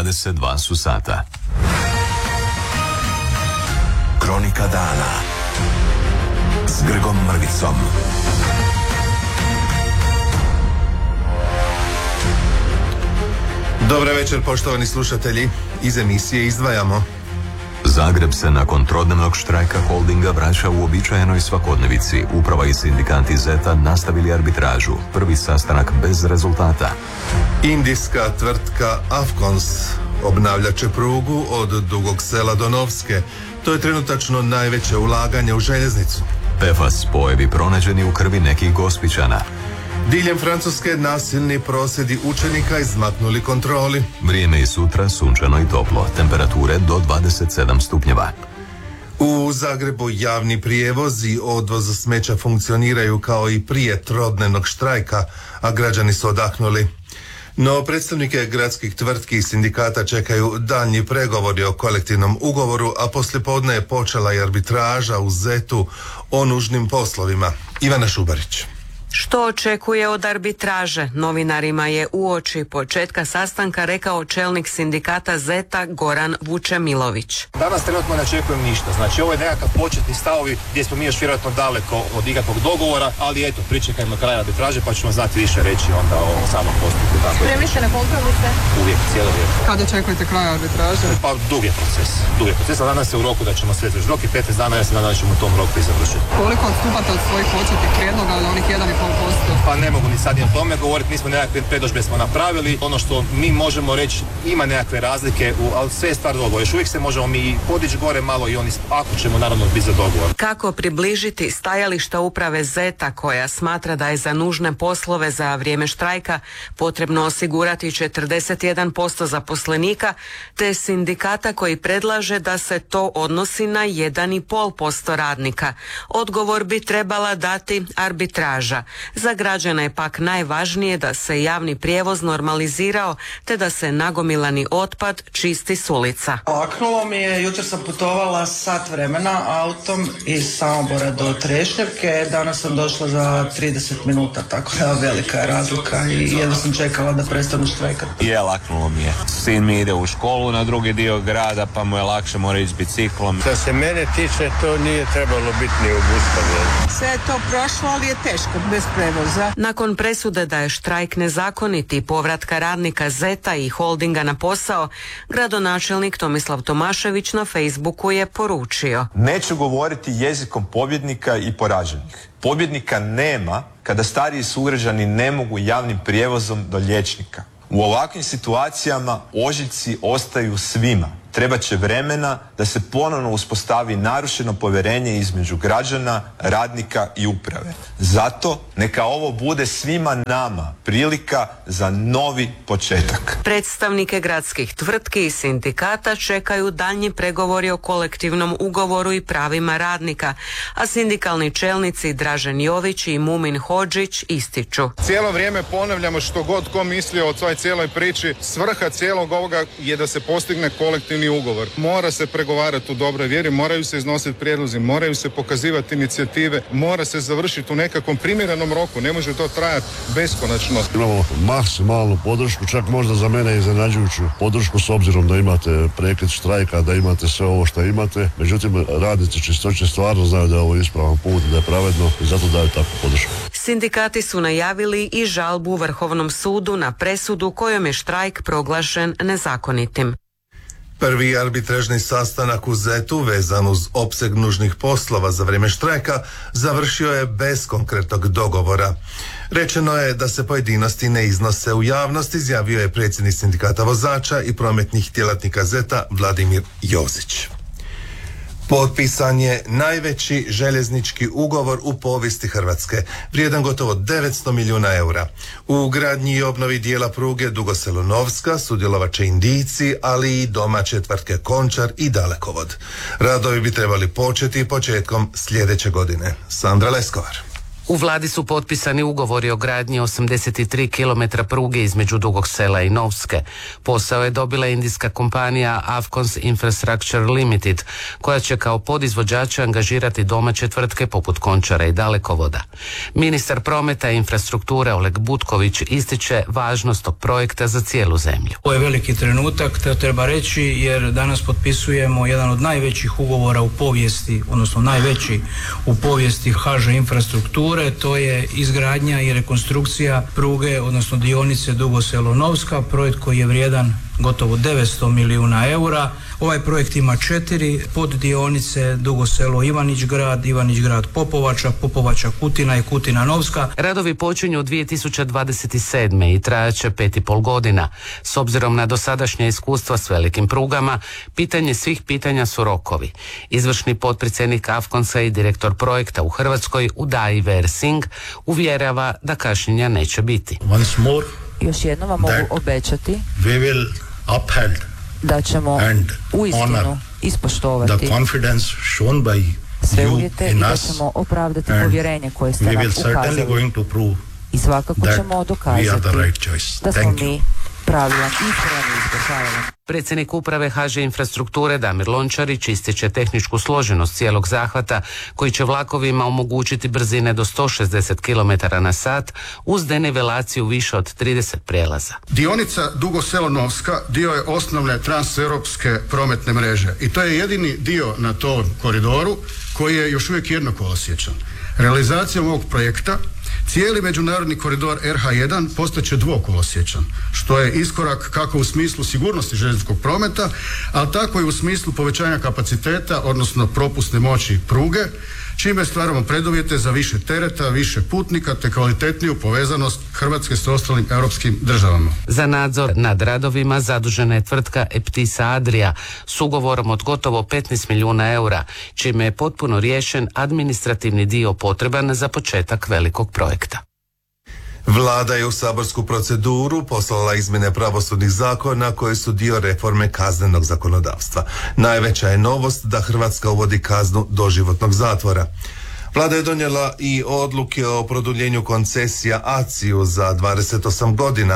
22 su sata. Kronika dana s Grgom Mrvicom. Dobar večer, poštovani slušatelji. Iz emisije izdvajamo. Zagreb se nakon trodnevnog štrajka Holdinga vraća u uobičajenoj svakodnevici. Uprava i sindikati ZET-a nastavili arbitražu. Prvi sastanak bez rezultata. Indijska tvrtka Afcons obnavljat će prugu od Dugog Sela do Novske. To je trenutačno najveće ulaganje u željeznicu. PFAS spojevi pronađeni u krvi nekih Gospićana. Diljem Francuske nasilni prosvjedi učenika izmaknuli kontroli. Vrijeme i sutra sunčano i toplo. Temperature do 27 stupnjeva. U Zagrebu javni prijevoz i odvoz smeća funkcioniraju kao i prije trodnevnog štrajka, a građani su odahnuli. No predstavnike gradskih tvrtki i sindikata čekaju daljnji pregovori o kolektivnom ugovoru, a poslijepodne je počela i arbitraža u ZET-u o nužnim poslovima. Ivana Šubarić. Što očekuje od arbitraže? Novinarima je uoči početka sastanka rekao čelnik sindikata ZET-a Goran Vučemilović. Danas trenutno ne očekujem ništa. Znači ovo je nekakav početni stavovi gdje smo mi još vjerojatno daleko od ikakvog dogovora, ali eto, pričekajmo kraj arbitraže pa ćemo znati više reći onda o samom postupku. Spremni ste na kompromise? Uvijek, cijelo vrijeme. Kada očekujete kraj arbitraže? Pa dug je proces, ali nadam se u roku da ćemo sve završiti. Rok je 15 dana, ja se nadam da ćemo u tom roku i završiti. Koliko odstupate od svojih početnih prijedloga, ali onih 1,5%? Pa ne mogu ni sad ni o tome govoriti, nismo nekakve predodžbe smo napravili. Ono što mi možemo reći, ima nekakve razlike, ali sve je stvar dogovora. Još uvijek se možemo mi podići gore malo i oni, ako ćemo naravno biti za dogovor. Kako približiti stajališta uprave ZET-a koja smatra da je za nužne poslove za vrijeme štrajka potrebno osigurati 41% zaposlenika, te sindikata koji predlaže da se to odnosi na 1,5% radnika. Odgovor bi trebala dati arbitraža. Za građane je pak najvažnije da se javni prijevoz normalizirao te da se nagomilani otpad čisti s ulica. Laknulo mi je, jučer sam putovala sat vremena autom iz Samobora do Trešnjevke, danas sam došla za 30 minuta, tako da velika je razlika i jedno sam čekala da prestanu štrajkati. Je, laknulo mi je. Sin mi ide u školu na drugi dio grada, pa mu je lakše, mora ići biciklom. Što se mene tiče, to nije trebalo biti ni obustavljeno. Sve je to prošlo, ali je teško bez prevoza. Nakon presude da je štrajk nezakonit i povratka radnika ZET-a i Holdinga na posao, gradonačelnik Tomislav Tomašević na Facebooku je poručio: neću govoriti jezikom pobjednika i poraženih. Pobjednika nema kada stariji sugrađani ne mogu javnim prijevozom do liječnika. U ovakvim situacijama ožiljci ostaju svima. Trebat će vremena da se ponovno uspostavi narušeno povjerenje između građana, radnika i uprave. Zato neka ovo bude svima nama prilika za novi početak. Predstavnike gradskih tvrtki i sindikata čekaju daljnji pregovori o kolektivnom ugovoru i pravima radnika, a sindikalni čelnici Dražen Jović i Mumin Hodžić ističu: cijelo vrijeme ponavljamo što god ko mislio o toj cijeloj priči, svrha cijelog ovoga je da se postigne kolektivni ugovor. Mora se pregovarati u dobroj vjeri, moraju se iznositi prijedlozi, moraju se pokazivati inicijative, mora se završiti u nekakvom primjerenom roku, ne može to trajati beskonačno. Imamo maksimalnu podršku, čak možda za mene iznenađujuću podršku s obzirom da imate prekid štrajka, da imate sve ovo što imate. Međutim, radnici Čistoće stvarno znaju da je ovo ispravan put, da je pravedno i zato daju takvu podršku. Sindikati su najavili i žalbu Vrhovnom sudu na presudu kojom je štrajk proglašen nezakonitim. Prvi arbitražni sastanak u ZET-u vezan uz opseg nužnih poslova za vrijeme štrajka završio je bez konkretnog dogovora. Rečeno je da se pojedinosti ne iznose u javnost, izjavio je predsjednik sindikata vozača i prometnih djelatnika ZET-a Vladimir Jozić. Potpisan je najveći željeznički ugovor u povijesti Hrvatske, vrijedan gotovo 900 milijuna eura. U gradnji i obnovi dijela pruge Dugo Selo-Novska sudjelovat će Indijci, ali i domaće tvrtke Končar i Dalekovod. Radovi bi trebali početi početkom sljedeće godine. Sandra Leskovar. U vladi su potpisani ugovori o gradnji 83 km pruge između Dugog Sela i Novske. Posao je dobila indijska kompanija Afcons Infrastructure Limited, koja će kao podizvođača angažirati domaće tvrtke poput Končara i Dalekovoda. Ministar prometa i infrastrukture Oleg Butković ističe važnost tog projekta za cijelu zemlju. Ovo je veliki trenutak, to treba reći, jer danas potpisujemo jedan od najvećih ugovora u povijesti, odnosno najveći u povijesti HŽ infrastrukture. To je izgradnja i rekonstrukcija pruge, odnosno dionice Dugo Selo-Novska, projekt koji je vrijedan gotovo 900 milijuna eura. Ovaj projekt ima 4 poddionice: Dugo Selo-Ivanić Grad, Ivanić Grad Popovača, Popovača Kutina i Kutina Novska. Radovi počinju 2027. i trajaće 5,5 godina. S obzirom na dosadašnje iskustva s velikim prugama, pitanje svih pitanja su rokovi. Izvršni potpredsjednik Afconsa i direktor projekta u Hrvatskoj Uday Ver Singh uvjerava da kašnjenja neće biti. Još jednom vam mogu obećati da ćemo uistinu ispoštovati sve uvjete i da ćemo opravdati povjerenje koje ste nam ukazali. I svakako ćemo dokazati da smo mi pravilan i ispravni izvršavanje. Predsjednik uprave HŽ infrastrukture Damir Lončarić ističe tehničku složenost cijelog zahvata koji će vlakovima omogućiti brzine do 160 km/h uz denivelaciju više od 30 prijelaza. Dionica Dugo Selo-Novska dio je osnovne transeuropske prometne mreže i to je jedini dio na tom koridoru koji je još uvijek jednokolosječan. Realizacijom ovog projekta cijeli međunarodni koridor RH1 postaće dvokolosječan, što je iskorak kako u smislu sigurnosti željezničkog prometa, ali tako i u smislu povećanja kapaciteta, odnosno propusne moći pruge, čime stvaramo preduvjete za više tereta, više putnika te kvalitetniju povezanost Hrvatske s ostalim europskim državama. Za nadzor nad radovima zadužena je tvrtka Eptisa Adria s ugovorom od gotovo 15 milijuna eura, čime je potpuno riješen administrativni dio potreban za početak velikog projekta. Vlada je u saborsku proceduru poslala izmjene pravosudnih zakona koje su dio reforme kaznenog zakonodavstva. Najveća je novost da Hrvatska uvodi kaznu doživotnog zatvora. Vlada je donijela i odluke o produljenju koncesija ACI-u za 28 godina.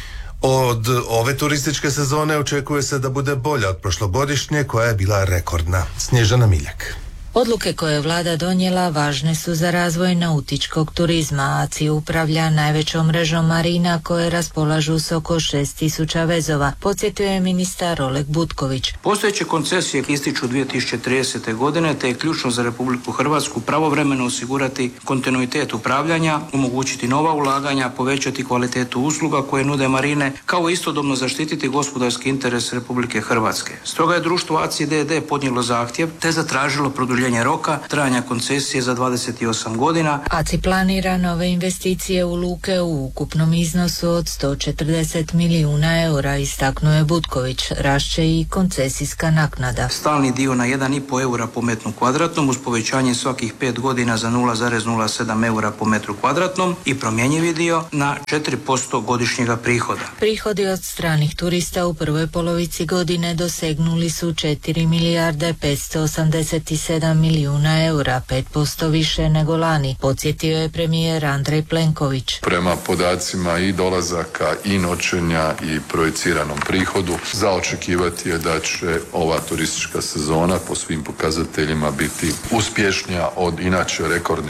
Od ove turističke sezone očekuje se da bude bolja od prošlogodišnje koja je bila rekordna. Snježana Miljak. Odluke koje je vlada donijela važne su za razvoj nautičkog turizma. ACI upravlja najvećom mrežom marina koje raspolažu s oko 6.000 vezova, podsjetio je ministar Oleg Butković. Postojeće koncesije ističu 2030. godine, te je ključno za Republiku Hrvatsku pravovremeno osigurati kontinuitet upravljanja, omogućiti nova ulaganja, povećati kvalitetu usluga koje nude marine, kao istodobno zaštititi gospodarski interes Republike Hrvatske. Stoga je društvo ACI d.d. podnijelo zahtjev te zatražilo produljenje roka trajanja koncesije za 28 godina. ACI planira nove investicije u luke u ukupnom iznosu od 140 milijuna eura, istaknuo je Butković. Rašće i koncesijska naknada. Stalni dio na 1,5 eura po metru kvadratnom uz povećanje svakih 5 godina za 0,07 eura po metru kvadratnom i promjenjivi dio na 4% godišnjega prihoda. Prihodi od stranih turista u prvoj polovici godine dosegnuli su 4 milijarde 587 milijuna eura, 5% više nego lani, podsjetio je premijer Andrej Plenković. Prema podacima i dolazaka i noćenja i projiciranom prihodu, za očekivati je da će ova turistička sezona po svim pokazateljima biti uspješnija od inače rekordne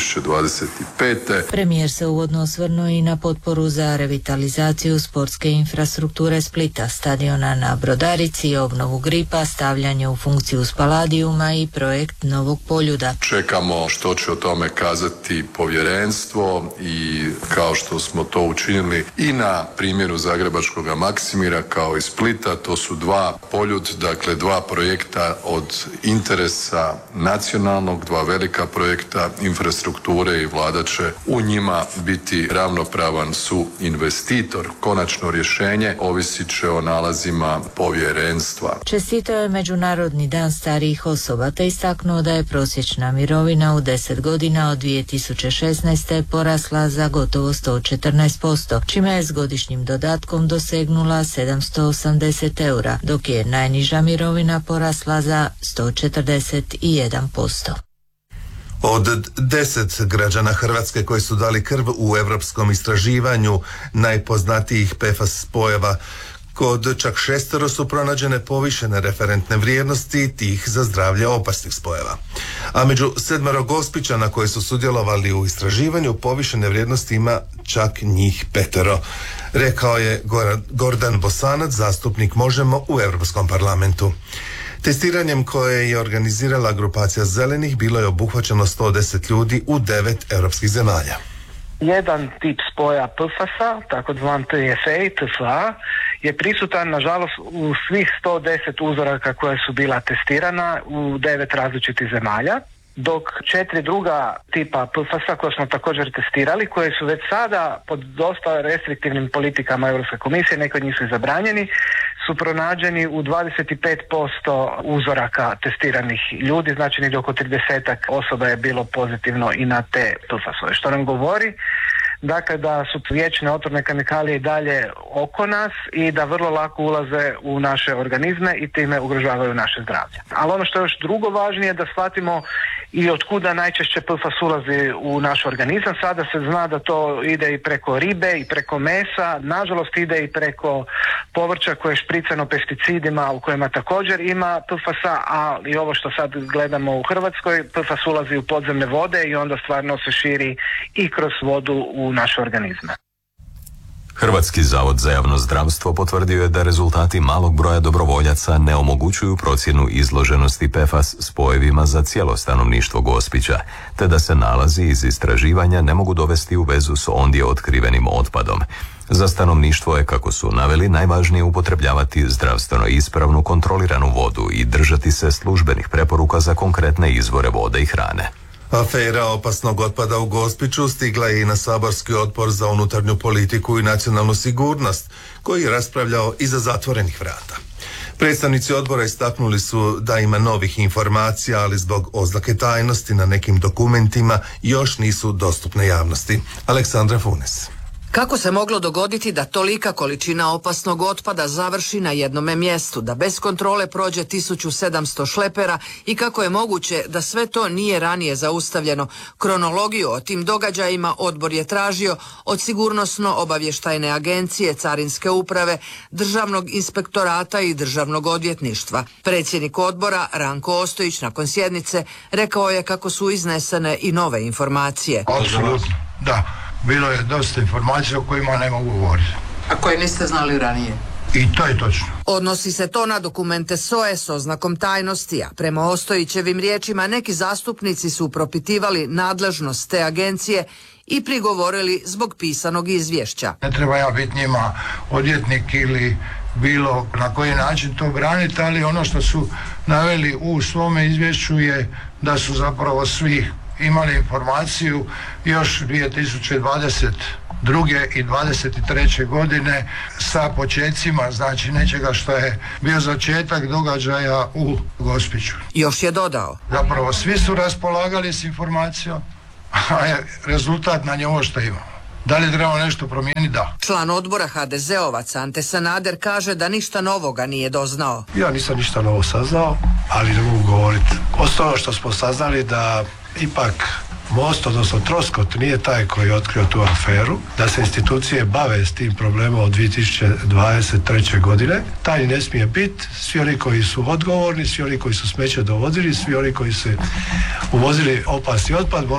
2025. Premijer se uvodno osvrnuo i na potporu za revitalizaciju sportske infrastrukture Splita, stadiona na Brodarici, obnovu Gripa, stavljanje u funkciju Spaladiuma i projekt Novog Poljuda. Čekamo što će o tome kazati povjerenstvo i kao što smo to učinili i na primjeru Zagrebačkog Maksimira kao i Splita, to su dva Poljud, dakle dva projekta od interesa nacionalnog, dva velika projekta infrastrukture i vlada će u njima biti ravnopravan su investitor. Konačno rješenje ovisit će o nalazima povjerenstva. Čestitao je Međunarodni dan starijih osoba te istaknuo da je prosječna mirovina u 10 godina od 2016. porasla za gotovo 114%, čime je s godišnjim dodatkom dosegnula 780 eura, dok je najniža mirovina porasla za 141%. Od 10 građana Hrvatske koji su dali krv u europskom istraživanju najpoznatijih PFAS spojeva, kod čak 6 su pronađene povišene referentne vrijednosti tih za zdravlje opasnih spojeva. A među 7 Gospićana koji su sudjelovali u istraživanju povišene vrijednosti ima čak njih 5, rekao je Gordan Bosanac, zastupnik Možemo u Europskom parlamentu. Testiranjem koje je organizirala grupacija Zelenih bilo je obuhvaćeno 110 ljudi u 9 europskih zemalja. Jedan tip spoja PFAS-a, takozvan TFA, je prisutan nažalost u svih 110 uzoraka koja su bila testirana u 9 različitih zemalja, dok 4 druga tipa PFAS-a koje smo također testirali, koje su već sada pod dosta restriktivnim politikama Europske komisije, neki od njih su zabranjeni, su pronađeni u 25% uzoraka testiranih ljudi, znači negdje oko 30 osoba je bilo pozitivno i na te PFAS-ove, što nam govori dakle da su vječne otrovne kemikalije i dalje oko nas i da vrlo lako ulaze u naše organizme i time ugrožavaju naše zdravlje. Ali ono što je još drugo važnije je da shvatimo i od kuda najčešće PFAS ulazi u naš organizam. Sada se zna da to ide i preko ribe i preko mesa, nažalost ide i preko povrća koje je špricano pesticidima u kojima također ima PFAS-a, ali ovo što sad gledamo u Hrvatskoj, PFAS ulazi u podzemne vode i onda stvarno se širi i kroz vodu u naše organizme. Hrvatski zavod za javno zdravstvo potvrdio je da rezultati malog broja dobrovoljaca ne omogućuju procjenu izloženosti PFAS spojevima za cijelo stanovništvo Gospića, te da se nalazi iz istraživanja ne mogu dovesti u vezu s ondje otkrivenim otpadom. Za stanovništvo je, kako su naveli, najvažnije upotrebljavati zdravstveno ispravnu kontroliranu vodu i držati se službenih preporuka za konkretne izvore vode i hrane. Afera opasnog otpada u Gospiću stigla je i na saborski odbor za unutarnju politiku i nacionalnu sigurnost, koji je raspravljao iza zatvorenih vrata. Predstavnici odbora istaknuli su da ima novih informacija, ali zbog oznake tajnosti na nekim dokumentima još nisu dostupne javnosti. Aleksandra Funes. Kako se moglo dogoditi da tolika količina opasnog otpada završi na jednome mjestu, da bez kontrole prođe 1700 šlepera i kako je moguće da sve to nije ranije zaustavljeno? Kronologiju o tim događajima odbor je tražio od Sigurnosno-obavještajne agencije, Carinske uprave, Državnog inspektorata i Državnog odvjetništva. Predsjednik odbora, Ranko Ostojić, nakon sjednice rekao je kako su iznesene i nove informacije. Apsolutno, da. Bilo je dosta informacija o kojima ne mogu govoriti. A koje niste znali ranije? I to je točno. Odnosi se to na dokumente SOA-e s oznakom tajnosti, a prema Ostojićevim riječima neki zastupnici su propitivali nadležnost te agencije i prigovorili zbog pisanog izvješća. Ne treba ja biti njima odvjetnik ili bilo na koji način to braniti, ali ono što su naveli u svome izvješću je da su zapravo svi imali informaciju još 2022. i 2023. godine sa početcima, znači nečega što je bio začetak događaja u Gospiću. Još je dodao. Zapravo svi su raspolagali s informacijom, a je rezultat na nje ovo što imamo. Da li treba nešto promijeniti? Da. Član odbora HDZ-ovac Ante Sanader kaže da ništa novoga nije doznao. Ja nisam ništa novo saznao, ali ne mogu govoriti. Ostalo što smo saznali da ipak Most, odnosno Troskot, nije taj koji je otkrio tu aferu, da se institucije bave s tim problemom od 2023. godine. Taj ne smije biti. Svi oni koji su odgovorni, svi oni koji su smeće dovozili, svi oni koji su uvozili opasni otpad